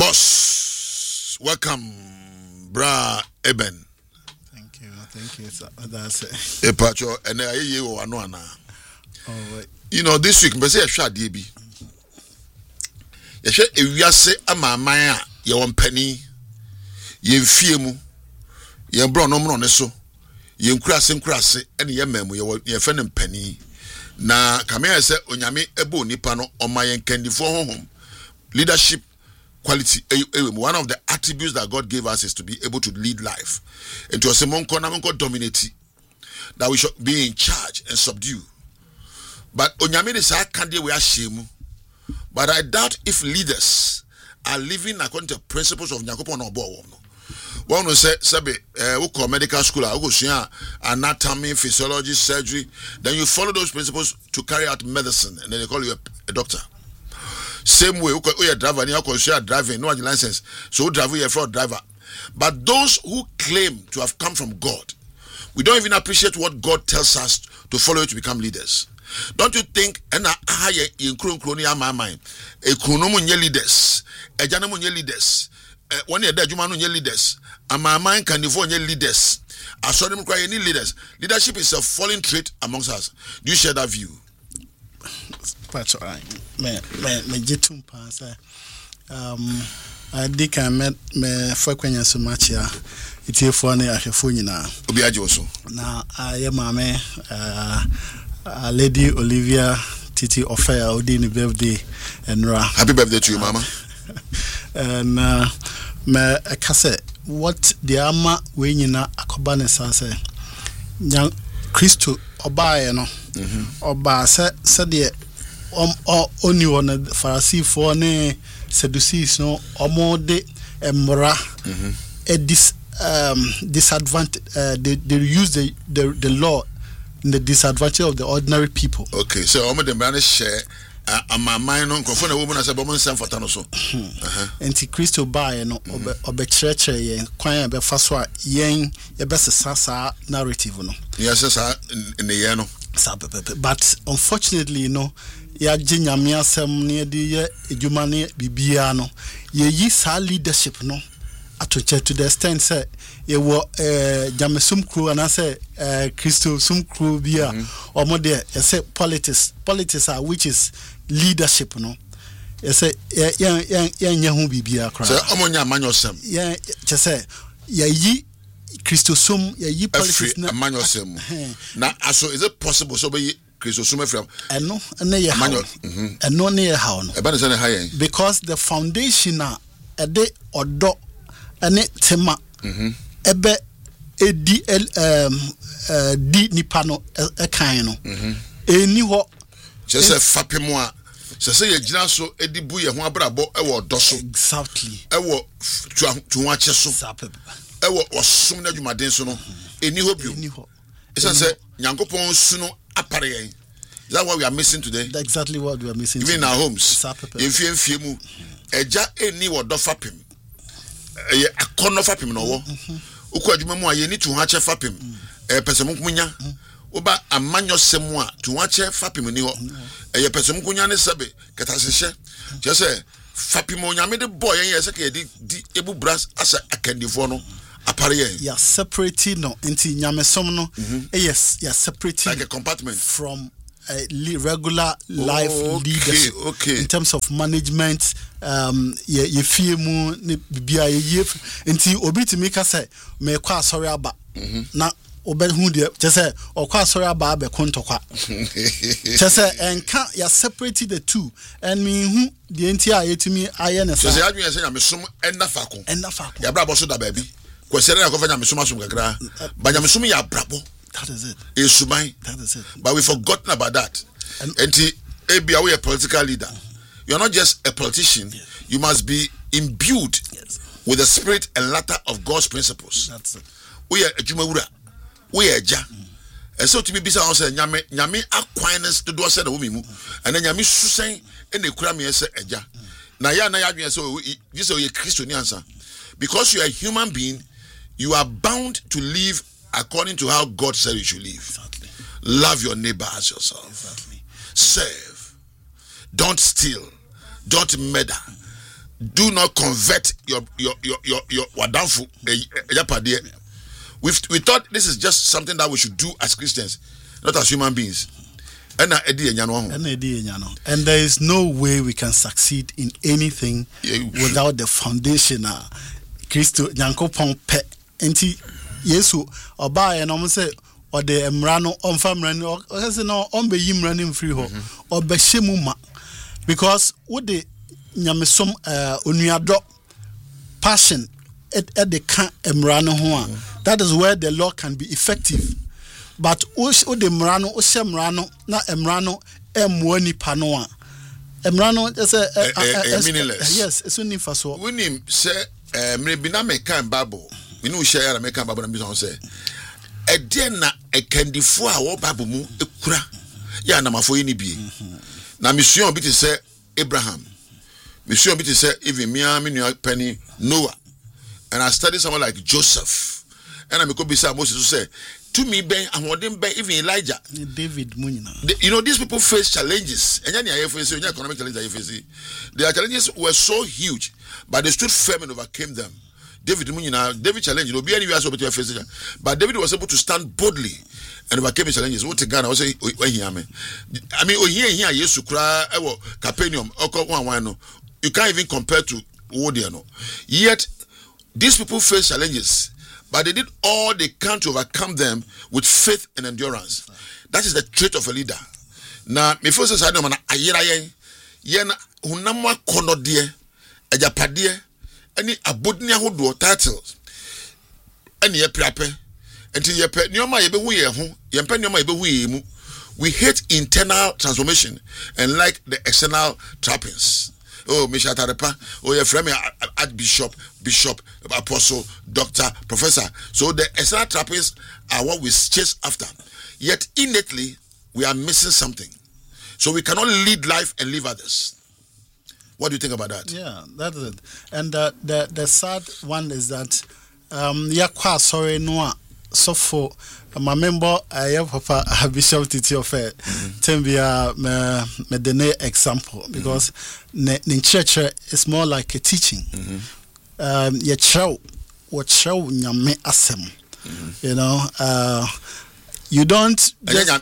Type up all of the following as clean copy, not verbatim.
Boss, welcome, Bra Eben. Thank you, sir. That's it. Epacho, and you one. Oh, you know, this week, Mbese Yeshua DB. Yeshua Ewiase ama maya ye wampani ye mfiemu ye mbro no mro ne so ye nkurase ene ye mamu ye fe ne mpani na kamea se onyame ebo nipa no omaye nkandifo honhom leadership quality. One of the attributes that God gave us is to be able to lead life, and to us dominate, that we should be in charge and subdue. But onyame is a candy we are shame. But I doubt if leaders are living according to principles of Nyankopon or Bo. One will say, Sabe, we call medical school, I go see anatomy, physiology, surgery. Then you follow those principles to carry out medicine, and then they call you a doctor. Same way, we are driver, you are driving, no license. So driver, you are fraud driver. But those who claim to have come from God, we don't even appreciate what God tells us to follow to become leaders. Don't you think? And I in Kronia my mind, a Kronomunya leaders, a Janamunya leaders, one year that Jumanunya leaders, and my mind can devote leaders. I saw them cry any leaders. Leadership is a falling trait amongst us. Do you share that view? That's all right. Me jitum pansa. I think I met me frequently so much here. It's here for any ahefo nyina. Obi aje oso. Na aye mame Lady Olivia Titi Ofea Odini birthday and happy birthday to you, mama. And me akase what the ama we nyina akoba ne sase. Nyang Christo obaye no. Oba se de only one Pharisee for ne Sadducees no omode emra disadvantage they use the law in the disadvantage of the ordinary people. Okay, so omo de brand share my mind no confo na woman say bomo nsem fata no so. Enti Christo buy no obe church yen kwan be fa so a yen ye be sesa narrative no. Yes sir in the year no. But unfortunately ya nyame asem ne de ye edwuma ne bibia no ye yi sa leadership no atoche to the extent say ye wo jamesum crew and say Christo sum crew bia omo de say politics which is leadership no ye say ye hu bibia kra say omo nya amanyosem ye che say ye yi Christo sum ye yi politics na amanyosem na aso is it possible so be Christo sum from eno na ye ha eno na ye ha no e ba ne say na ha because the foundation na e de odo ene tema ebe edi di nipa no kan no eni ho just fapemo a se ye gina so edi bu ye ho abrabo e wo do so exactly e wo tu ache so e wo osom na dwumaden so no eni ho bio esa se Nyankopon su no apare yen. Is that what we are missing today? That's exactly what we are missing even in our homes enfie mu eja eni wo do fapem e akono fapem no wo ukwa adwuma mu a ye ni tu ha che fapem pesem kunya oba amanyo semu a tu ha che fapem ni ho ye pesem kunya ne sebe ketasehye je se fapem onyame de boy ye se ke di ebu bras asa akandifo no apare ye ya separating no enti nyamesom no yes ya separating like a compartment from regular life leaders in terms of management ye fiemu ne bibia ye enti obi timi ka say me kwa asori aba na obehu de say okwa asori aba be kontokwa say enka ya separate the two and me hu de enti a yetimi aye ne say adwen say nyamesom enafako ya brabo so da ba bi kwesere na kofa nyamesom asom kakra ba nyamesom ya brabo. That is it. That is it. But we've forgotten about that. And ABA, we are a political leader. You're not just a politician. Yes. You must be imbued with the spirit and letter of God's principles. That's it. We are a Jumawura. We are Ja. And so to be busy, I say, Nyame acquaintance to do us the woman. And then Nyame Susan and the Krami say, Eja. Naya, so this is a Christian answer. Because you are a human being, you are bound to live according to how God said you should live. Exactly. Love your neighbor as yourself. Exactly. Serve. Don't steal. Don't murder. do not convert your wadanfu yapade. We thought this is just something that we should do as Christians, not as human beings. And there is no way we can succeed in anything without the foundation. Christo Nyankopon pe enti Yesu oba ye no say or the emrano on family or no on be yimrani free ho or be shemu ma because what the nyamesom onuado passion at the can emrano ho. That is where the law can be effective. But the mrano mrano na emrano emwani panoa emrano is meaningless. Yes, it's only for so when him say maybe na mekan Bible we know share mekan Bible na bi say e de na ekandifo a wo Bible mu ekura ya na mafo yi ni bi na mission bi te say Abraham, mission bi te say even me nua penny Noah, and I study someone like Joseph, and I me ko be say Moses say to me ben ahoden ben even Elijah, David Munina. You know, these people face challenges and economic challenges. Their challenges were so huge, but they stood firm and overcame them. David challenged, but David was able to stand boldly and overcame his challenges. What Ghana was saying, I mean, here, yes, Capernaum, you can't even compare to Wodiano. Yet, these people face challenges, but they did all they can to overcome them with faith and endurance. That is the trait of a leader. Now, me first say, I don't want to yen hunamwa konodie, ejapadie, any abudnia hodo titles, any ye prape, until ye pet nyoma ye be we ho, ye pen nyoma ye be we. We hate internal transformation and like the external trappings. Oh, Misha Tarepa, oh, your friend, Archbishop, Bishop, Apostle, Doctor, Professor. So the external trappings are what we chase after. Yet innately, we are missing something. So we cannot lead life and leave others. What do you think about that? Yeah, that's it. And the sad one is that yakwa sorry no so for my member I papa Bishop Titi of Tembia me the example because in church it's more like a teaching. Ye chow what chow nyame asem. You know, you don't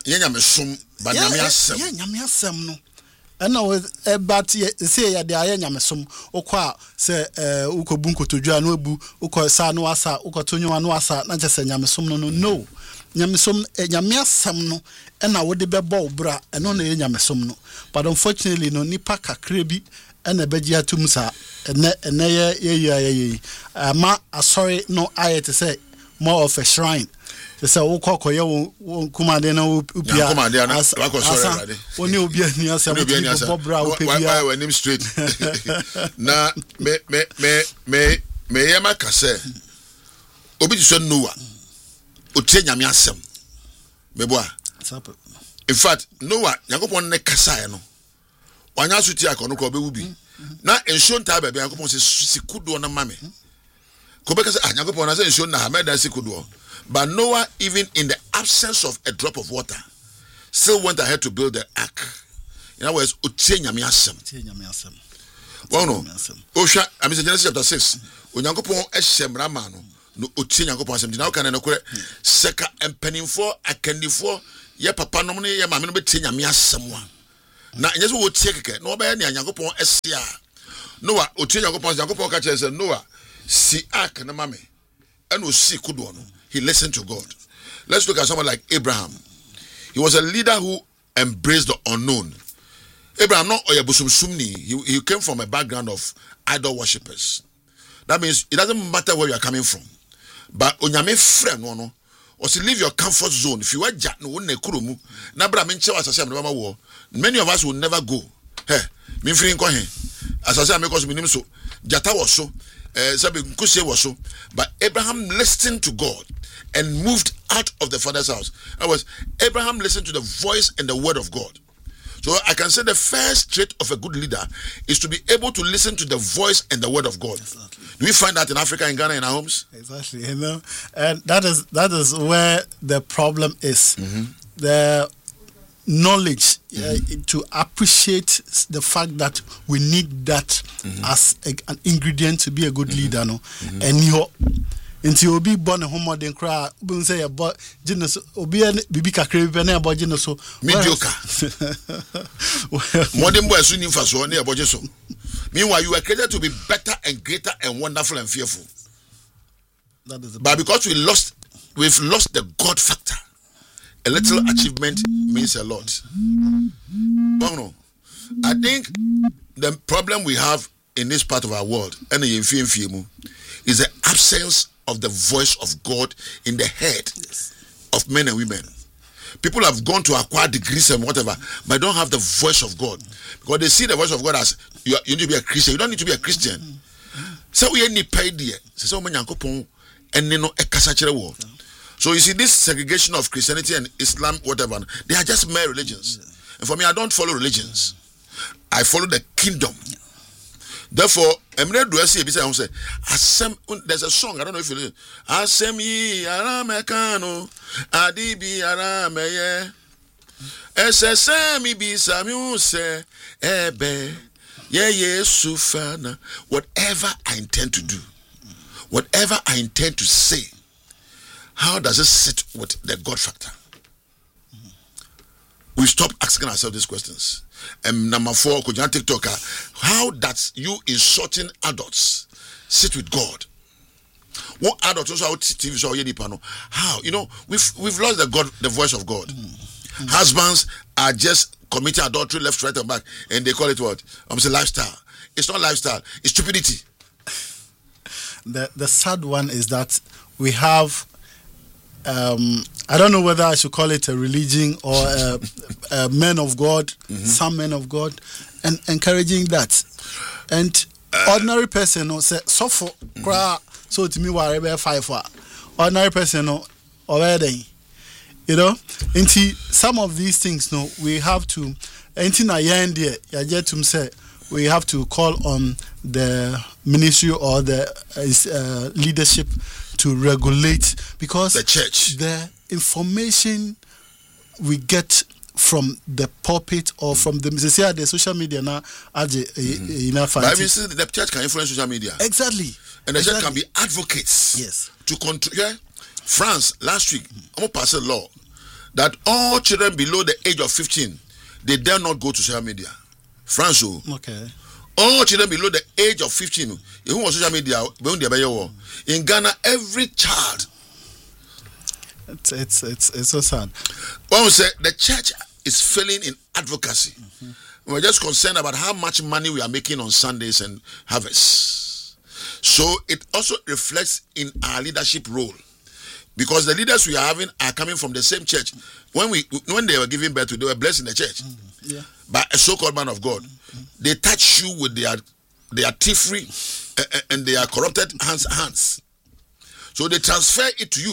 but nyame asem no. And now but say ya de aye nyamesom okwa say ukobu nkotodwa no ebu ukosa no asa ukotonyo no asa na je say nyamesom no nyamesom nyame asem no na wo de bebo obra eno na nyamesom no but unfortunately no nipa kakra bi na beji atum sa ene ye ma sorry no aye to say more of a shrine. Say ukokoye kumade na upia asa oni obi ani asa bobra upia why name straight na me yema kase obi ti so Noah otie nyame asem meboa in fact Noah yakopon ne kasa no wanya so ti akono ko obewu bi na enso nta ba bi yakopon se sikudo na mame ko be kasa yakopon na se enso na ha meda sikudo. But Noah, even in the absence of a drop of water, still went ahead to build the ark. In other words, well, no. Osha, I mean, Genesis chapter 6. Unyankopon eshemra mano no otie Nyankopon asem. Now can no kure seka empanimfo akandifo ye papa nom ne ye mame no betie nyame asem wa. Na enyeso wo tie keke no oba ye ne Nyankopon esia. Noah otie Nyankopon ka kire Noah si ark na mame. And we see kudo no. He listened to God. Let's look at someone like Abraham. He was a leader who embraced the unknown. Abraham, not Oyabusum Sumni. He came from a background of idol worshippers. That means it doesn't matter where you are coming from. But Onyame friend, no, or to leave your comfort zone. If you are Jack, no one kurumu. Nabra menche was a war. Many of us will never go. Hey, me free ko he. As I say, because me so Jata was so. But Abraham listened to God and moved out of the father's house. That was Abraham listened to the voice and the word of God. So I can say the first trait of a good leader is to be able to listen to the voice and the word of God. Exactly. Do we find that in Africa, in Ghana, in our homes? Exactly. You know, and that is where the problem is. The knowledge to appreciate the fact that we need that as an ingredient to be a good leader, no, and you. Nti obi born homo den kra obi say about genus obi bibi kakra bi na about genus so mediocre modern boy so nim faso na eboje so. Meanwhile you were created to be better and greater and wonderful and fearful. That is but because we've lost the God factor, a little achievement means a lot. No, I think the problem we have in this part of our world and is the absence of the voice of God in the head of men and women. People have gone to acquire degrees and whatever, but don't have the voice of God. Because they see the voice of God as you need to be a Christian. You don't need to be a Christian. So we need paid there. So you see this segregation of Christianity and Islam, whatever, they are just mere religions. And for me, I don't follow religions. I follow the kingdom. Therefore, there's a song, I don't know if you know. Asem yi aramekano, adibi arameye. Esesemi bisamuse, ebe, ye sufana. Whatever I intend to do, whatever I intend to say, how does it sit with the God factor? We stop asking ourselves these questions. Number 4, Kujana TikToker, how does you insulting adults sit with God? What adults also out TV show how we've lost the voice of God. Husbands are just committing adultery left, right, and back, and they call it what? Say lifestyle. It's not lifestyle. It's stupidity. The sad one is that we have. I don't know whether I should call it a religion or a men of God, some men of God, and encouraging that. And ordinary person no say suffer cry so to me whatever 5 for ordinary person no already. Into some of these things no we have to into na yen there ya jetum say we have to call on the ministry or the leadership to regulate, because the church, the information we get from the pulpit or from the social media now, enough. But I mean, the church can influence social media. Exactly. And the church can be advocates. Yes. To control. Yeah? France last week, passed a law that all children below the age of 15, they dare not go to social media. France. Okay. All children below the age of 15, who was social media, in Ghana, every child. It's so sad. One will say the church is failing in advocacy. We're just concerned about how much money we are making on Sundays and harvests. So it also reflects in our leadership role, because the leaders we are having are coming from the same church. When they were giving birth to, they were blessed in the church. Yeah. By a so-called man of God. They touch you with their thievery and their corrupted hands. So they transfer it to you.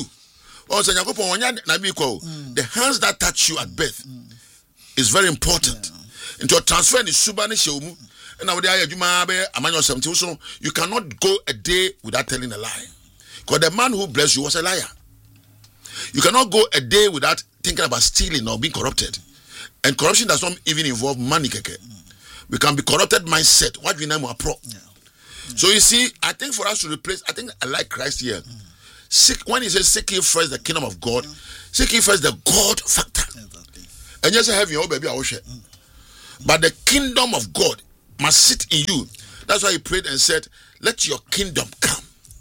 The hands that touch you at birth is very important. And to transfer the subani sheumu, and you cannot go a day without telling a lie. Because the man who blessed you was a liar. You cannot go a day without thinking about stealing or being corrupted. And corruption does not even involve money. We can be corrupted mindset. What we name a pro. So you see, I think for us to replace, I think I like Christ here. When he says seek ye first the kingdom of God, seek ye first the God factor. And yes, I have your baby, I will share. But the kingdom of God must sit in you. That's why he prayed and said, let your kingdom come.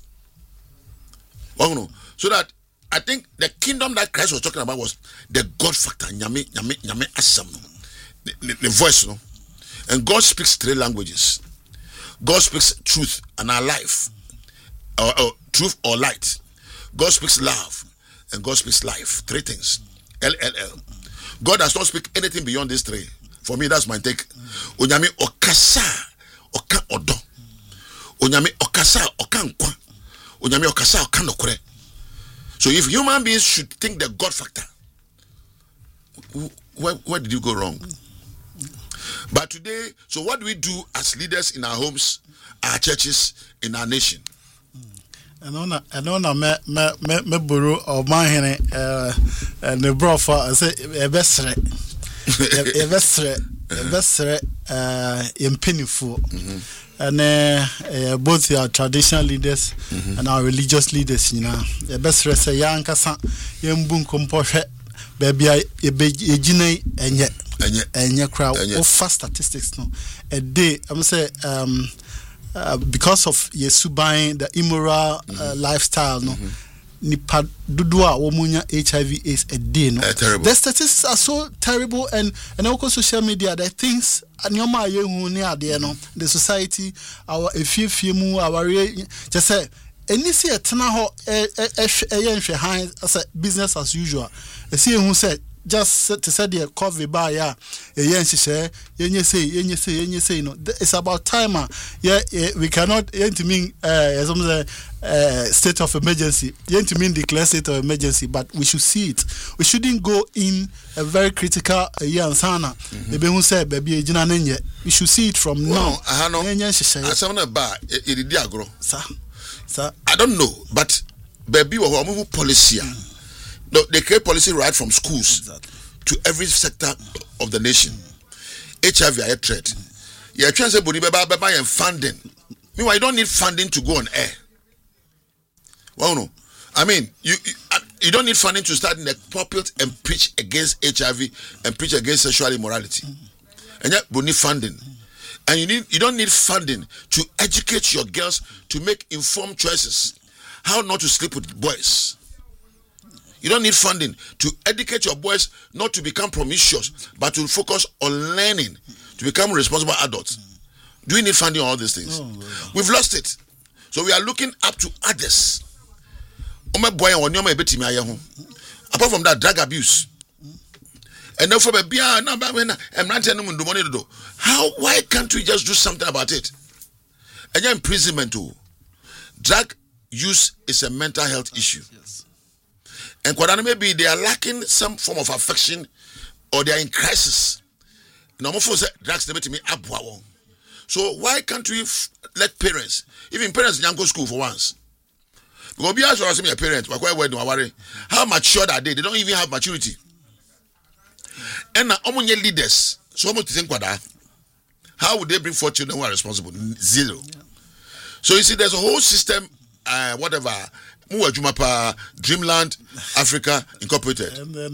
So that I think the kingdom that Christ was talking about was the God factor. Nyame asam. The voice, no? And God speaks 3 languages. God speaks truth and our life. Or truth or light. God speaks love. And God speaks life. 3 things. LLL. God does not speak anything beyond these 3. For me, that's my take. Onyame okasa oka odo. Onyame okasa oka nkwa. Onyame okasa oka nokore. So if human beings should think the God factor, where did you go wrong? But today, so what do we do as leaders in our homes, our churches, in our nation? I know me buru or my and the bro for I say best Yebesre impenifu. And both your traditional leaders and our religious leaders, you know, the best rest a young casa, young boom composure, baby, a big ejine, and yet crowd of fast statistics. No, a day, I'm say, because of Yesu buying the immoral lifestyle, no. Nipa dudua womunya HIV AIDS a day no. The statistics are so terrible and also social media the things anyoma yehu ne ade no the society our efiefie our just say any see etena ho ehwe han as business as usual e see ehu say just to say the COVID by yeah say no it's about time we cannot to mean state of emergency to mean declare state of emergency, but we should see it. We shouldn't go in a very critical sana who said baby we should see it from now. I don't know, but baby policy. No, they create policy right from schools to every sector of the nation. HIV are a threat. You're trying to say funding. Meanwhile, you don't need funding to go on air. Well, no. I mean, you don't need funding to start in the pulpit and preach against HIV and preach against sexual immorality. And yet, you need funding. And you don't need funding to educate your girls to make informed choices. How not to sleep with boys. You don't need funding to educate your boys not to become promiscuous, but to focus on learning to become responsible adults. Do we need funding on all these things? We've lost it. So we are looking up to others. Apart from that, drug abuse. And then for why can't we just do something about it? And your imprisonment too. Drug use is a mental health issue. And maybe they are lacking some form of affection or they are in crisis. Drugs never to me up. So why can't we let parents, even parents don't go to school for once? Because be asked to a parent, how mature are they? They don't even have maturity. And now leaders, so much to think about that. How would they bring forth children who are responsible? Zero. So you see, there's a whole system, whatever. Dreamland Africa Incorporated.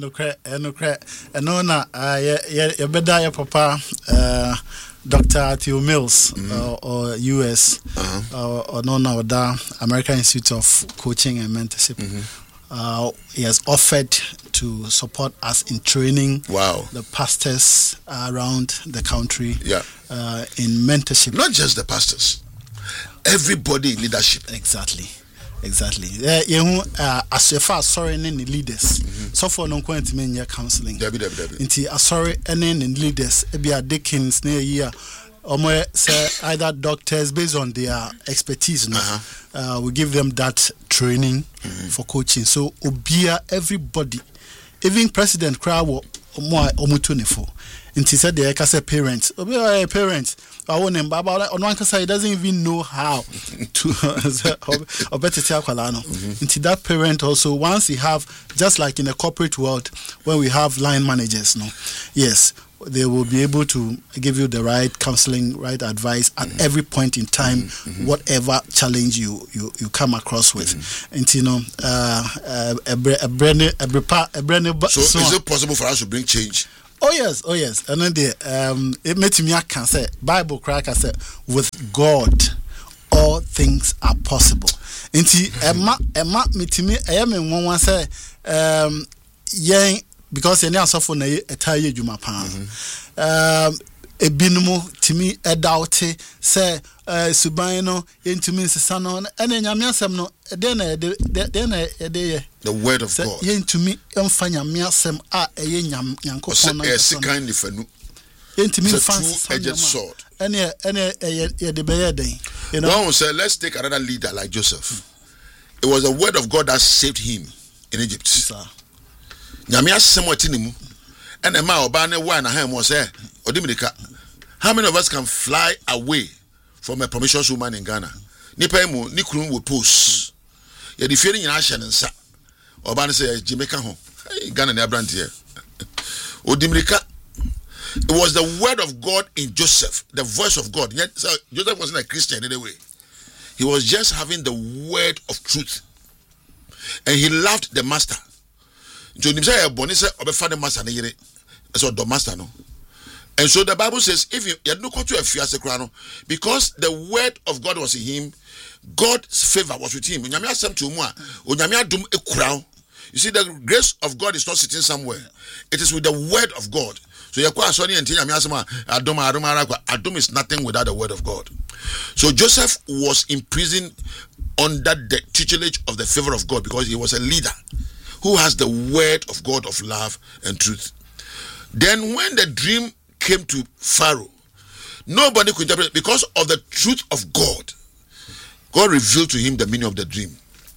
Papa Dr. Theo Mills or US or no American Institute of Coaching and Mentorship. He has offered to support us in training the pastors around the country in mentorship. Not just the pastors, everybody in leadership. Exactly. As far sorry any leaders. So for no point mean your counseling. Inti sorry any leaders be a Dickens near year or more say either doctors based on their expertise. We give them that training for coaching. So obia everybody, even President Krawo more omutunifo. Inti said the Ekase parents. Obia parents. I want him, but on one side, he doesn't even know how to. Or better tell Kalano. Into that parent also, once he have, just like in the corporate world, when we have line managers, yes, they will be able to give you the right counseling, right advice at every point in time, whatever challenge you come across with. And so is it possible for us to bring change? Oh yes. And then it made me can say Bible cracker said with God all things are possible. Inti Emma mitimi ayam en one say because any asofo na etaye dwuma pa. Ebinumu timi edawte say suban no yentumi nsesa no ene nyame asem no de na the word of God yentumi emfa nyame asem a eye nyankopon na sekan ni fanu yentumi fa two-edged sword ene ye de beye den you know. One say let's take another leader like Joseph. It was the word of God that saved him in Egypt. Nyame asem watinimu ene ma oba ne wa na han mo say odimidika. How many of us can fly away from a promiscuous woman in Ghana? Nipemu nikrum will post. You the feeling in Ashan and Sa. Oban say Jamaica home. Ghana near brand here. Odimrika It was the word of God in Joseph, the voice of God. Yet, so Joseph wasn't a Christian anyway. He was just having the word of truth. And he loved the master. So he said, the master, the master, no. And so the Bible says, if you had no to a fiase crano, because the word of God was in him, God's favor was with him. You see, the grace of God is not sitting somewhere. It is with the word of God. So Adom is nothing without the word of God. So Joseph was imprisoned under the tutelage of the favor of God because he was a leader who has the word of God of love and truth. Then when the dream came to Pharaoh, nobody could interpret it because of the truth of God. God revealed to him the meaning of the dream.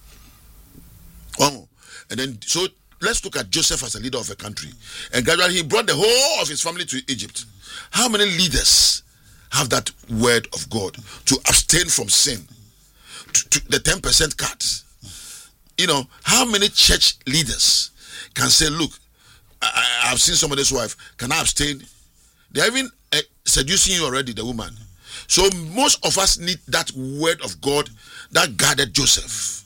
Oh, and then so let's look at Joseph as a leader of a country. And gradually he brought the whole of his family to Egypt. How many leaders have that word of God to abstain from sin? To the 10% cut. You know, how many church leaders can say, look, I've seen somebody's wife, can I abstain? They're even seducing you already, the woman. So most of us need that word of God that guided Joseph.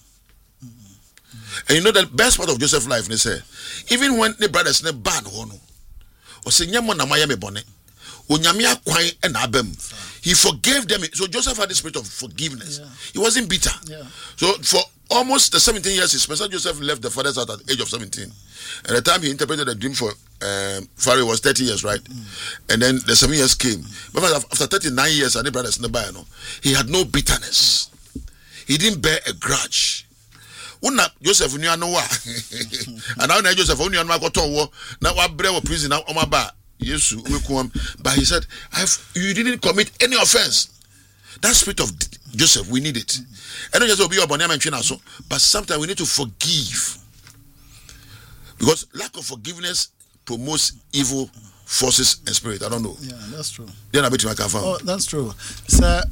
And you know the best part of Joseph's life, they say, even when the brothers ne ban hono, or say nyamo na maya me bone, onyamia kwai and abem, he forgave them. So Joseph had the spirit of forgiveness. Yeah. He wasn't bitter. Yeah. So for almost the 17 years he spent, Joseph left the father's house at the age of 17. At the time he interpreted the dream for Pharaoh was 30 years, right? And then the 7 years came. But after 39 years, and the brothers in the Bible, he had no bitterness. He didn't bear a grudge. Joseph knew no wa. And now Joseph only on my koto now wa brew prison now on ba. Yes, but he said, you didn't commit any offense. That spirit of Joseph, we need it. And not just be but sometimes we need to forgive. Because lack of forgiveness promotes evil forces and spirit. I don't know. Yeah, that's true. Oh, that's true. So,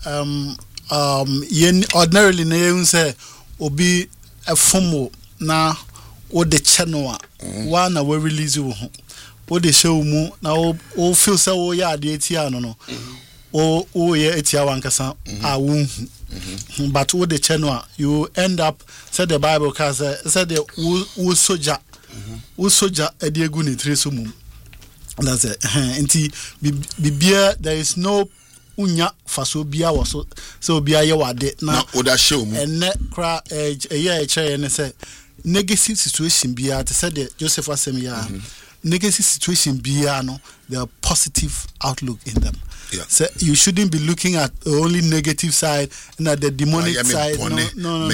ordinarily, you say, obi a fomo na o de channel one we release you. O de show mu na o feel so ya de etia no no. O ye etia wankasa a wo. But o de channel you end up said the Bible said the wo soldier. Wo soldier e de egu ni treso mu. That's it. Nti bibia there is no unya faso bia wo so bia ye wade na oda show mu enne kra ye ne say negative situation bia te say the Joseph asem ya negative situation bia no there are positive outlook in them. Yeah. So you shouldn't be looking at the only negative side and at the demonic side. No.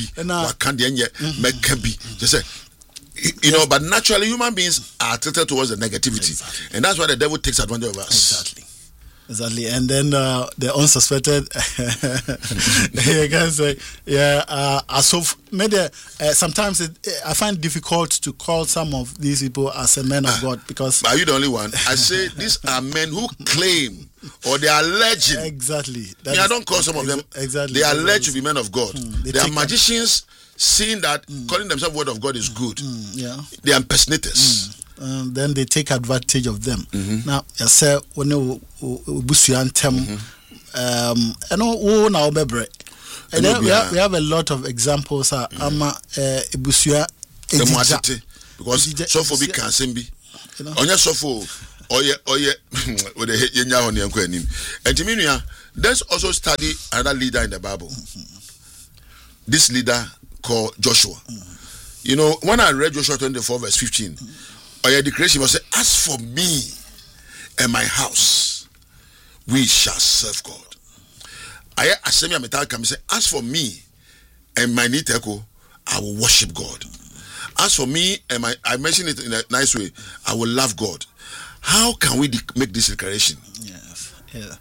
Just say, you know, but naturally human beings are tilted towards the negativity. Exactly. And that's why the devil takes advantage of us. Exactly. And then the unsuspected you can say, so maybe sometimes I find it difficult to call some of these people as a men of God because are you the only one? I say these are men who claim or they are alleging. Exactly. I don't call some of them. Exactly. They are alleged to be men of God. They are magicians seeing that calling themselves word of God is good. They are impersonators. Then they take advantage of them. Now, I say when you busuantem, and all now bebre. And then we have a lot of examples. Ama busua because so for big can be. Onya so for oye with the yenya on yanko anim. And Timinia, there's also study another leader in the Bible. This leader called Joshua. You know, when I read Joshua 24 verse 15. Or the creation was say, as for me and my house, we shall serve God. I assemble metal come say, as for me and my niteko, I will worship God. As for me and I mentioned it in a nice way, I will love God. How can we make this declaration? Yes, yeah.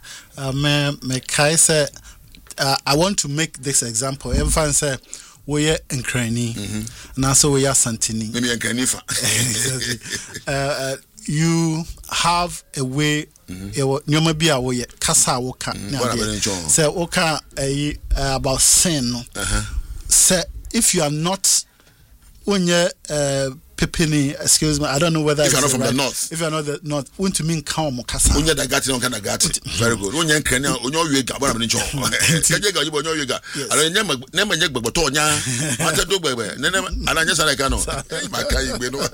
I want to make this example. Everyone say, we are Nkrani, now so we are Santini. Maybe Nkranifa. You have a way. You be a way. Kasa woka. Say woka about sin. Say if you are not when you Pepini, excuse me, I don't know whether if you're not it's from right. the north. If you're not the north, want to mean count Mokasa. Unya da gati no kana gati. Very good. Unya nkenya onyo wiega bona me ncho. Keje ga jibo onyo wiega. Ala nyama nema nyek gbegbo to onya. Mata do gbegbe. Nene ala nyesa like no. Maka igbe no.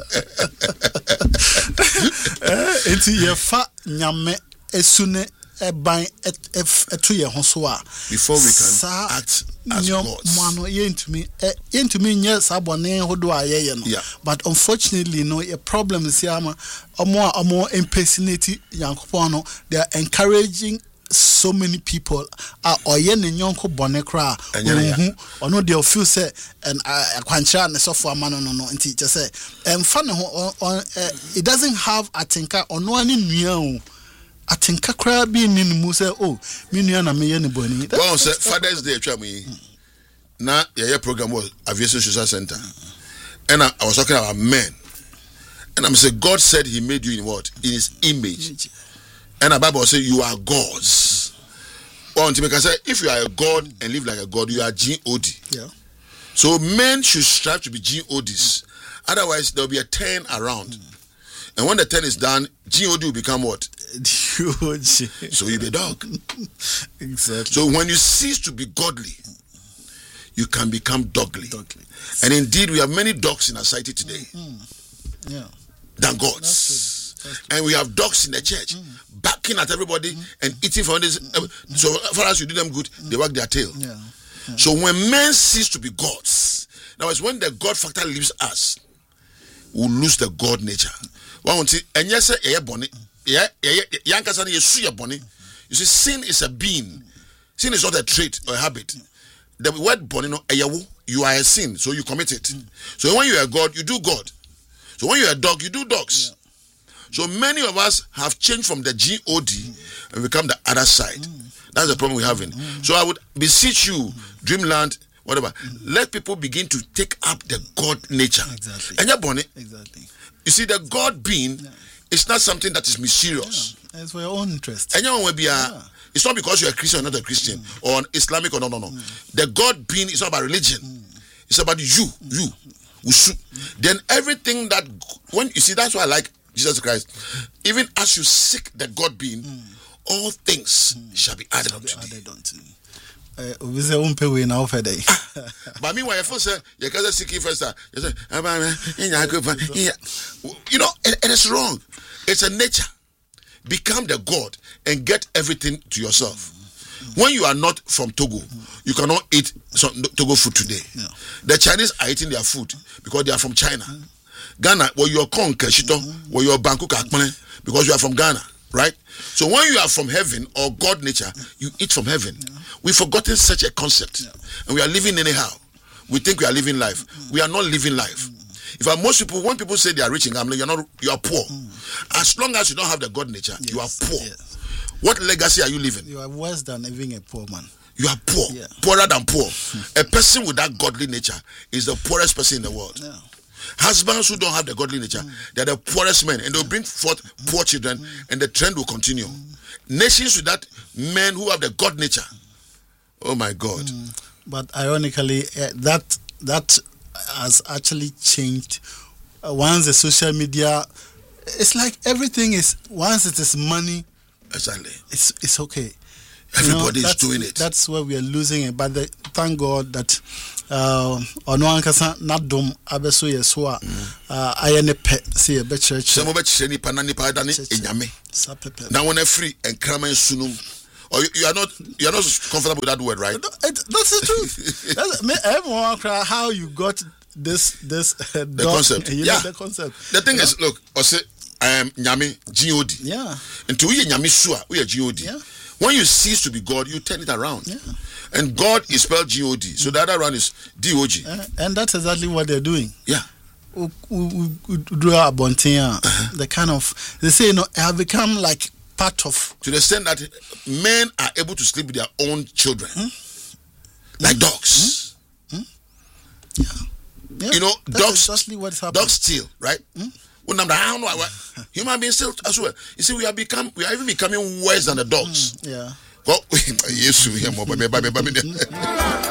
Enti ye fa nyame esune eban etu ye ho so a before we can act as gods. Mano yentumi nye sabone hodo ayeye no. But unfortunately no a problem is yama omo impersonate yankopon no, they are encouraging so many people oye ne nyonko bone kra ono they feel say and akwancha ne sofo amano no nti je say emfa ne ho it doesn't have atinka ono ani nua o atinka kra bi ni mu say oh me nua na me ye ne boni. Well say Father's Day atwa me na your program was Aviation Social Center and I was talking about men and I'm saying God said he made you in what? In his image. And the Bible says you are gods. Or until I say if you are a god and live like a god, you are God. Yeah. So men should strive to be gods. Otherwise there will be a turn around. And when the turn is done, God will become what? So you'll be a dog. Exactly. So when you cease to be godly, you can become dogly. And indeed we have many dogs in our society today. Yeah. Than gods. And we have dogs in the church barking at everybody and eating from this. So far as you do them good, they wag their tail. Yeah. So when men cease to be gods, now it's when the God factor leaves us, we lose the God nature. And yes, you see, sin is a being. Sin is not a trait or a habit. The word bonino, you are a sin, so you commit it. So when you are God, you do God. So when you are a dog, you do dogs. Yeah. So many of us have changed from the God and become the other side. That's the problem we're having. So I would beseech you, Dreamland, whatever, let people begin to take up the God nature. Exactly. And you're born it. Exactly. You see, the God being is not something that is mysterious. Yeah. It's for your own interest. And you will be it's not because you're a Christian or not a Christian or an Islamic or no. The God being is not about religion. It's about you. Then everything that when you see, that's why I like Jesus Christ. Even as you seek the God being, all things shall be added unto thee. But meanwhile, you first say you can't seek first. You say, you know, it is wrong. It's a nature. Become the God and get everything to yourself. When you are not from Togo, you cannot eat some Togo food today. Yeah. The Chinese are eating their food because they are from China. Ghana, where you are Kong Keshito, where you are Bangkok because you are from Ghana, right? So when you are from heaven or God nature, you eat from heaven. Yeah. We've forgotten such a concept, and we are living anyhow. We think we are living life. We are not living life. If most people, when people say they are rich in Ghana, you are poor. As long as you don't have the God nature, you are poor. Yes. What legacy are you living? You are worse than even a poor man. You are poor, poorer than poor. A person with that godly nature is the poorest person in the world. Yeah. Husbands who don't have the godly nature, they are the poorest men, and they'll bring forth poor children, and the trend will continue. Nations with that men who have the God nature, oh my God. But ironically, that has actually changed. Once the social media, it's like everything is, once it is money, exactly, it's okay. Everybody is doing it. That's where we are losing it. But thank God that ono ankasa nadom abeso yeswa ayene pe se ye be church. Some be chire ni panani pa da ni enyame. Now when free and kramen sunum. Or you are not comfortable with that word, right? That's the truth. Everyone cry how you got this the concept. The concept. The thing is, look, I say I am nyame God. Yeah. Until we nyame sua, we are God. Yeah. When you cease to be God, you turn it around. Yeah. And God is spelled God. So the other one is DOG. And that's exactly what they're doing. Yeah. The kind of, they say, have become like part of. To the extent that men are able to sleep with their own children. Like dogs. Yeah. You know, dogs, exactly what's happening. Dogs steal, right? Human beings still as well. You see, we are even becoming worse than the dogs. Yeah. Well, yes,